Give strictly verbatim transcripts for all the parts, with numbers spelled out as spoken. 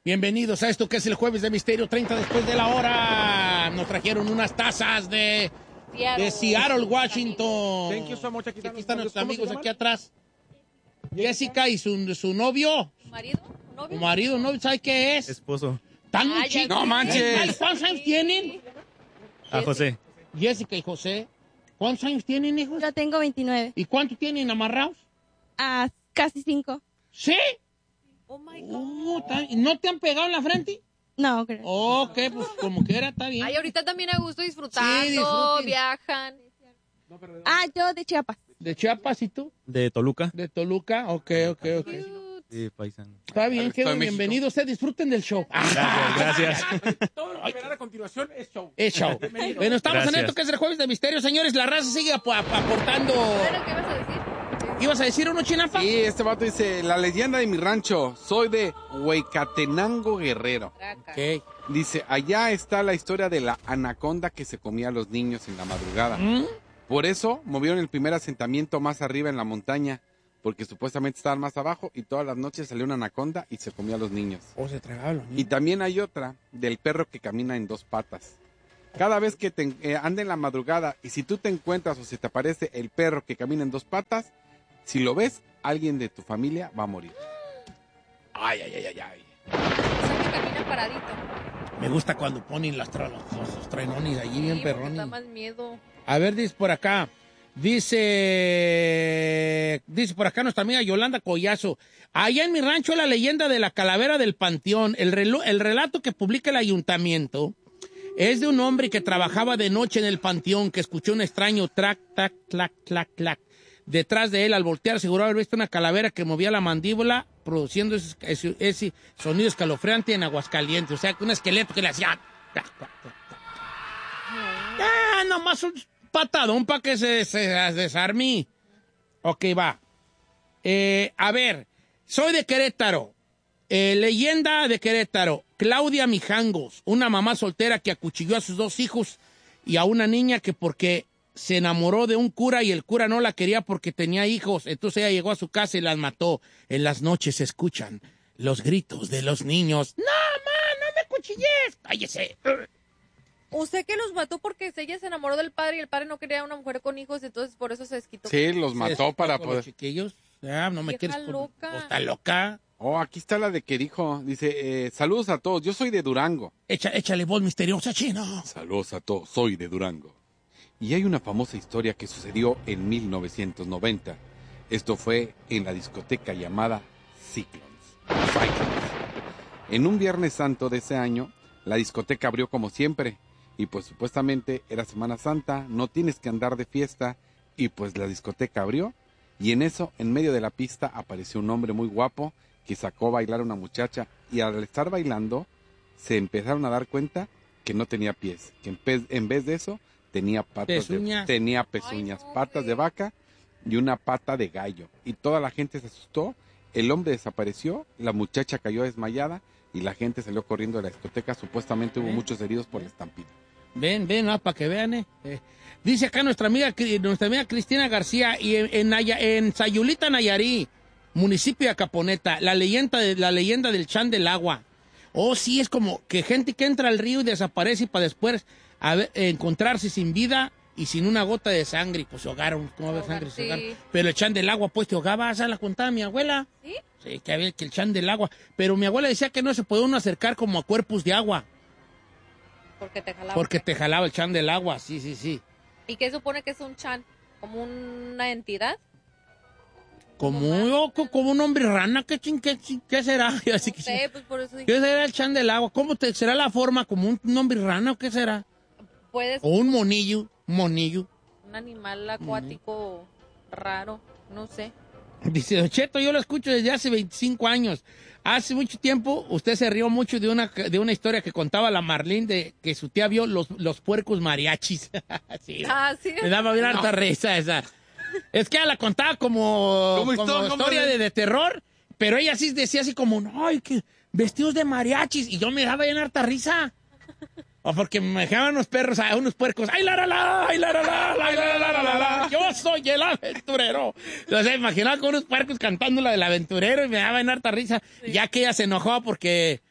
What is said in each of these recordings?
Bienvenidos a esto que es el Jueves de Misterio, treinta después de la hora. Nos trajeron unas tazas de Seattle, de Seattle Washington. Thank you so much. Aquí, aquí están nuestros amigos aquí atrás. Jessica y su, su novio. ¿Su marido? ¿Novio? ¿Su marido? ¿Novio? ¿Sabe qué es? Esposo. ¿Tan muy chicos? No manches. ¿Cuántos años tienen? A José. Jessica y José. ¿Cuántos años tienen, hijos? Yo tengo veintinueve. ¿Y cuánto tienen amarrados? Ah, casi cinco. ¿Sí? Oh, my God. Uh, ¿No te han pegado en la frente? No, creo. Ok, pues como quiera, está bien. Ay, ahorita también a gusto disfrutando, Sí, disfruten. viajan. Ah, yo de Chiapas. ¿De Chiapas y tú? De Toluca. ¿De Toluca? Ok, ok, ok. Sí, paisano. Está bien, Estoy qué en México. bienvenidos. Ustedes disfruten del show. Gracias, gracias. Todo lo que verán a continuación es show. Es show. Bueno, estamos Gracias. en esto que es el Jueves de Misterio, señores. La raza sigue ap- ap- aportando. ¿Pero qué vas a decir? ¿Ibas a decir uno, Chinampa? Y este vato dice, la leyenda de mi rancho, soy de Huecatenango, Guerrero. Traca. Ok. Dice, allá está la historia de la anaconda que se comía a los niños en la madrugada. ¿Mm? Por eso movieron el primer asentamiento más arriba en la montaña, porque supuestamente estaban más abajo y todas las noches salía una anaconda y se comía a los niños. O se tragaba los niños. Y también hay otra del perro que camina en dos patas. Cada vez que te eh, anda en la madrugada y si tú te encuentras o se te aparece el perro que camina en dos patas, si lo ves, alguien de tu familia va a morir. Ay, ay, ay, ay, ay. O sea, que camina paradito. Me gusta cuando ponen las tra- los, los trenones allí bien Sí, porque perrones. da más miedo. A ver, dice por acá. Dice, dice por acá nuestra amiga Yolanda Collazo. Allá en mi rancho la leyenda de la calavera del panteón. El, relo- el relato que publica el ayuntamiento es de un hombre que trabajaba de noche en el panteón, que escuchó un extraño trac, tac, clac, clac, clac. Detrás de él, al voltear, aseguró haber visto una calavera que movía la mandíbula, produciendo ese, ese- ese sonido escalofriante en Aguascalientes. O sea, que un esqueleto que le hacía... tac, tac, tac, tac. Ah, nomás un patadón para que se, se desarme. Ok, va. Eh, a ver, soy de Querétaro. Eh, leyenda de Querétaro. Claudia Mijangos, una mamá soltera que acuchilló a sus dos hijos y a una niña que porque se enamoró de un cura y el cura no la quería porque tenía hijos. Entonces ella llegó a su casa y las mató. En las noches se escuchan los gritos de los niños. ¡No, ma, no me cuchilles! ¡Cállese! Usted que los mató porque ella se enamoró del padre y el padre no quería una mujer con hijos, entonces por eso se desquitó. Sí, los Se mató desquitó para con poder... los chiquillos. Ah, no me Vieja quieres... por- loca. ¿O está loca? Oh, aquí está la de que dijo. Dice, eh, saludos a todos, yo soy de Durango. Echa, échale voz misteriosa, chino. Saludos a todos, soy de Durango. Y hay una famosa historia que sucedió en mil novecientos noventa. Esto fue en la discoteca llamada Cyclones. Cyclones. En un Viernes Santo de ese año, la discoteca abrió como siempre. Y pues supuestamente era Semana Santa, no tienes que andar de fiesta. Y pues la discoteca abrió. Y en eso, en medio de la pista, apareció un hombre muy guapo que sacó a bailar a una muchacha. Y al estar bailando, se empezaron a dar cuenta que no tenía pies. Que en, pez- en vez de eso, tenía patas de, Pezuñas. tenía pezuñas, Ay, no, patas güey. de vaca y una pata de gallo. Y toda la gente se asustó. El hombre desapareció, la muchacha cayó desmayada y la gente salió corriendo de la discoteca. Supuestamente hubo ¿Eh? muchos heridos por la estampida. Ven, ven, ah, para que vean, eh. Eh, Dice acá nuestra amiga, Cri- nuestra amiga Cristina García, y en, en, Naya- en Sayulita, Nayarí, municipio de Acaponeta, la leyenda, de, la leyenda del Chan del Agua. Oh, sí, es como que gente que entra al río y desaparece y para después a ver, encontrarse sin vida y sin una gota de sangre. Y pues se ahogaron, ¿cómo va a haber sangre? Se Sí. ahogaron. Pero el Chan del Agua, pues te ahogaba, esa la contaba mi abuela. ¿Sí? Sí, que había que el Chan del Agua. Pero mi abuela decía que no se podía uno acercar como a cuerpos de agua, Porque te jalaba. porque te jalaba el Chan del Agua, sí, sí, sí. ¿Y qué supone que es un chan? ¿Como una entidad? Como, oh, co- como un hombre rana, ¿qué, chin- qué, chin- qué será? Así No que sé, pues por eso ¿qué dije, será el Chan del Agua? ¿Cómo te, será la forma? ¿Como un, un hombre rana o qué será? puedes ¿O un monillo? Un monillo. un animal acuático raro, no sé. Dice, Don Cheto, yo lo escucho desde hace veinticinco años. Hace mucho tiempo usted se rió mucho de una, de una historia que contaba la Marlene de que su tía vio los, los puercos mariachis. Sí, Ah, sí. me daba bien harta risa esa. Es que ella la contaba como, ¿Cómo como histo- cómo historia de- de, de terror, pero ella sí decía así como, ay, que vestidos de mariachis, y yo me daba bien harta risa. O porque me dejaban unos perros, a unos puercos, ay, la, la, la, ay, la, la, la, la, la, la, la, la, la, yo soy el aventurero. O sea, imaginaba con unos puercos cantando la del aventurero y me daba bien harta risa, ya que ella se enojó porque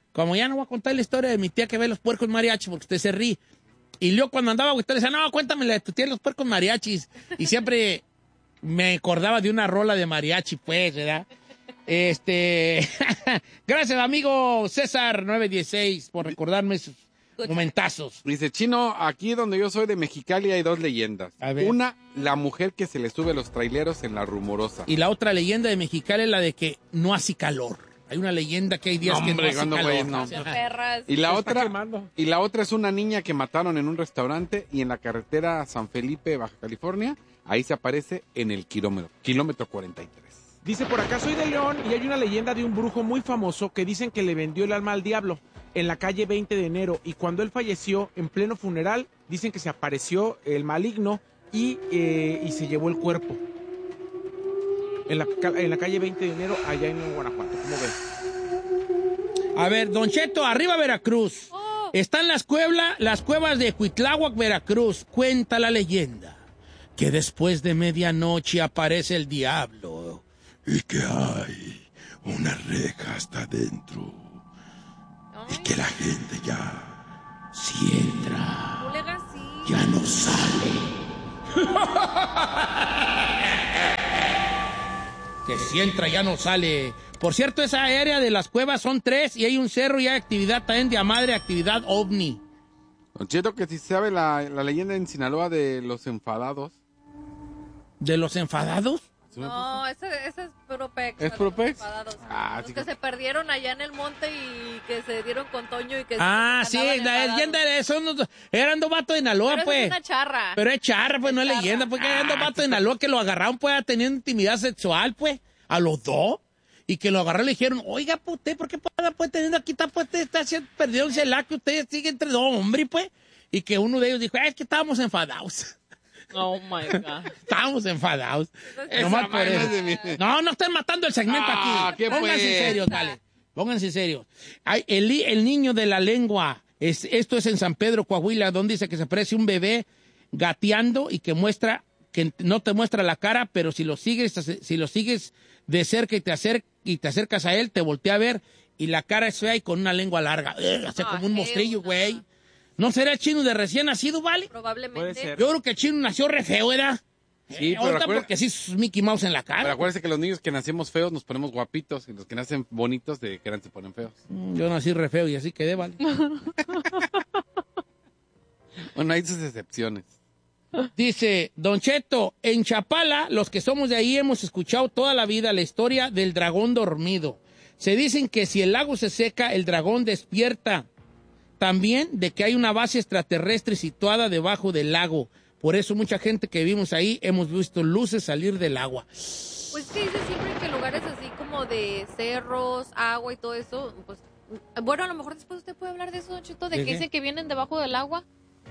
como ya no voy a contar la historia de mi tía que ve los puercos mariachis, porque usted se ríe. Y luego cuando andaba, usted le decía, no, cuéntame la de tu tía los puercos mariachis. Y siempre me acordaba de una rola de mariachi, pues, ¿verdad? Este, gracias, amigo César nueve dieciséis, por recordarme esos momentazos. Dice, Chino, aquí donde yo soy de Mexicali hay dos leyendas. A ver. Una, la mujer que se le sube a los traileros en la Rumorosa. Y la otra leyenda de Mexicali es la de que no hace calor. Hay una leyenda que hay días No, que hombre, no hace cuando, calor. güey, no. Ajá. Perras. Y la Se está otra, quemando. y la otra es una niña que mataron en un restaurante y en la carretera San Felipe, Baja California, ahí se aparece en el kilómetro, kilómetro cuarenta y tres. Dice por acá, soy de León y hay una leyenda de un brujo muy famoso que dicen que le vendió el alma al diablo en la calle veinte de enero y cuando él falleció en pleno funeral, dicen que se apareció el maligno y, eh, y se llevó el cuerpo. En la, ca- en la calle veinte de enero allá en Guanajuato, ¿cómo ven? A ver, Don Cheto, arriba Veracruz. Oh. Están las, cuebla, las cuevas de Cuitláhuac, Veracruz. Cuenta la leyenda que después de medianoche aparece el diablo y que hay una reja hasta adentro y que la gente ya, si entra, No le hagas así. ya no sale. Que si entra ya no sale. Por cierto, esa área de las cuevas son tres y hay un cerro y hay actividad también de madre, actividad ovni. Don Cheto, que si sabe la, la leyenda en Sinaloa de los enfadados. ¿De los enfadados? No, ese, ese es puro pex. ¿Es a puro los pex? enfadados. Ah, Los sí que que- se perdieron allá en el monte y que se dieron con Toño y que Ah, se sí, andaban la enfadados. leyenda de eso. No, eran dos vatos de Naloa, Pero esa pues. es una charra. Pero es charra, pues, Es no es charra. leyenda. Pues que eran dos vatos de Naloa que lo agarraron, pues, teniendo intimidad sexual, pues, a los dos. Y que lo agarraron y le dijeron, oiga, pues, usted, ¿por qué puede, pues, teniendo aquí, está, pues, usted está haciendo, perdió un celaje, usted sigue entre dos hombres, pues? Y que uno de ellos dijo, "Ah, es que estábamos enfadados." Oh my God. Estábamos enfadados. Esa Nomás por vaina eso. es de mi- No, no estén matando el segmento Ah, aquí. ¿qué Pónganse fue? en serio, dale. Pónganse en serio. Ay, el, li- el niño de la lengua. Es, esto es en San Pedro, Coahuila, donde dice que se aparece un bebé gateando y que muestra, que no te muestra la cara, pero si lo sigues, si lo sigues de cerca y te, acer- y te acercas a él, te voltea a ver y la cara es fea y con una lengua larga. Ugh, hace Ah, como un qué mostrillo, una. güey. ¿No será el chino de recién nacido, vale? Probablemente. Puede ser. Yo creo que el chino nació re feo, ¿verdad? Sí, Eh, pero ahorita acuérdate- porque sí es Mickey Mouse en la Pero cara. acuérdense que los niños que nacemos feos nos ponemos guapitos y los que nacen bonitos de que eran se ponen feos. Mm, Yo nací re feo y así quedé, vale. Bueno, hay sus excepciones. Dice, Don Cheto, en Chapala, los que somos de ahí hemos escuchado toda la vida la historia del dragón dormido. Se dicen que si el lago se seca, el dragón despierta. También de que hay una base extraterrestre situada debajo del lago. Por eso mucha gente que vivimos ahí hemos visto luces salir del agua. Pues que dice siempre que lugares así como de cerros, agua y todo eso, pues, bueno, a lo mejor después usted puede hablar de eso, Don Cheto, de ¿De que qué? dicen que vienen debajo del agua,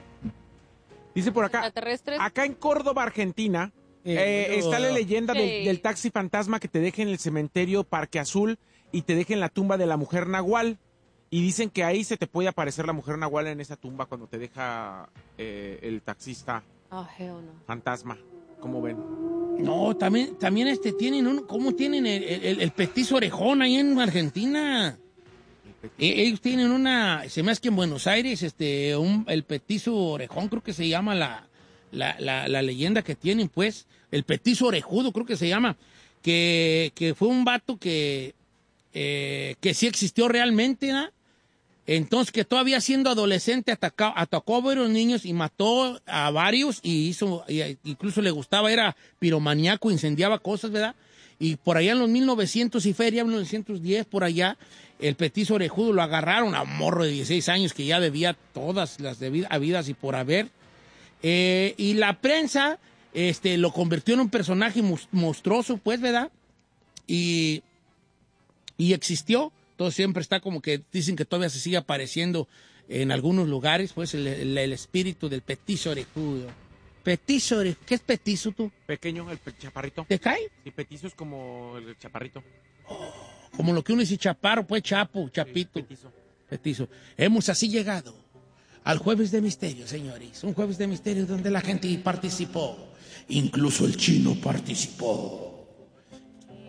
Dice por acá, extraterrestres. acá en Córdoba, Argentina, Eh, eh, bueno. está la leyenda del, Sí. del taxi fantasma que te deja en el cementerio Parque Azul y te deja en la tumba de la mujer Nahual. Y dicen que ahí se te puede aparecer la mujer Nahual en esa tumba cuando te deja eh, el taxista Oh, hell no. fantasma. ¿Cómo ven? No, también, también este, tienen un, ¿cómo tienen el, el, el petiso orejón ahí en Argentina? E- Ellos tienen una, se me hace que en Buenos Aires, este, un, el petizo orejón, creo que se llama la, la, la, la leyenda que tienen, pues, el petizo orejudo, creo que se llama, que, que fue un vato que, eh, que sí existió realmente, ¿no? Entonces, que todavía siendo adolescente atacó, atacó a varios niños y mató a varios y hizo, y incluso le gustaba, era piromaníaco, incendiaba cosas, ¿verdad? Y por allá en los mil novecientos y feria, mil novecientos diez, por allá, el petizo orejudo lo agarraron a un morro de dieciséis años que ya debía todas las debidas habidas y por haber. Eh, y la prensa este, lo convirtió en un personaje mus- monstruoso, pues, ¿verdad? Y, y existió. Todo siempre está como que dicen que todavía se sigue apareciendo en algunos lugares, pues, el, el- el espíritu del petizo orejudo. Petizo orejudo. ¿Qué es petizo tú? Pequeño, el pe- chaparrito. ¿Te cae? Sí, petizo es como el chaparrito. Como lo que uno dice chaparro, pues chapo, Sí, chapito. petizo. Petizo. Hemos así llegado al Jueves de Misterio, señores. Un Jueves de Misterio donde la gente participó. Incluso el chino participó.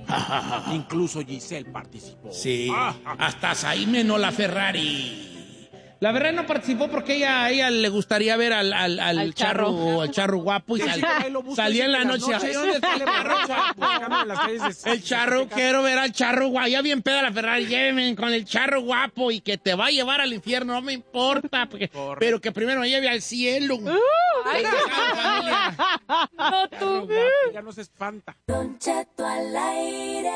Incluso Giselle participó. Sí, Ah, ah, hasta Saime no la Ferrari. La Ferrari no participó porque ella, a ella le gustaría ver al, al, al, Al charro, charro. al charro guapo y sí, sal- sí, ahí lo busca, salía en dice la que noche. las Ay, noches ¿dónde está el sale perro? borracha, buscando en las calles de- El charro, quiero ver al charro guapo. Ya bien peda la Ferrari, llévenme con el charro guapo y que te va a llevar al infierno, no me importa. Porque, Correcto. pero que primero me lleve al cielo. Ay, Familia. no tú. Ya no se espanta. Don Cheto al aire.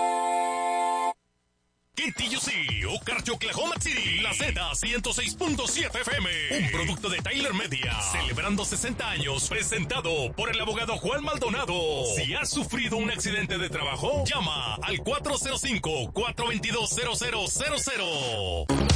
K T U C, Okarche, Oklahoma City, la Z ciento seis punto siete F M, un producto de Tyler Media, celebrando sesenta años, presentado por el abogado Juan Maldonado. Si has sufrido un accidente de trabajo, llama al cuatro cero cinco, cuatro dos dos, cero cero cero cero.